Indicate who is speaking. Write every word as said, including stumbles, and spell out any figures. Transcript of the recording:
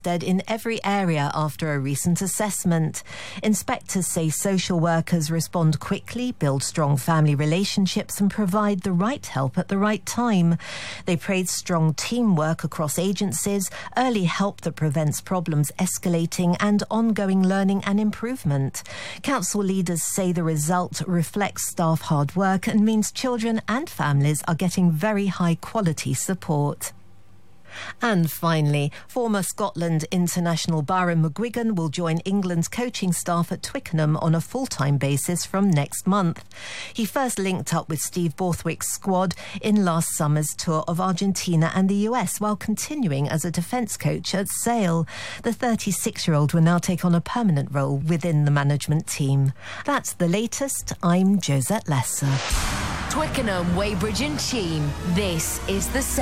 Speaker 1: in every area after a recent assessment. Inspectors say social workers respond quickly, build strong family relationships and provide the right help at the right time. They praise strong teamwork across agencies, early help that prevents problems escalating and ongoing learning and improvement. Council leaders say the result reflects staff hard work and means children and families are getting very high quality support. And finally, former Scotland international Byron McGuigan will join England's coaching staff at Twickenham on a full-time basis from next month. He first linked up with Steve Borthwick's squad in last summer's tour of Argentina and the U S while continuing as a defence coach at Sale. The thirty-six-year-old will now take on a permanent role within the management team. That's the latest. I'm Josette Lesser.
Speaker 2: Twickenham, Weybridge and Cheam. This is the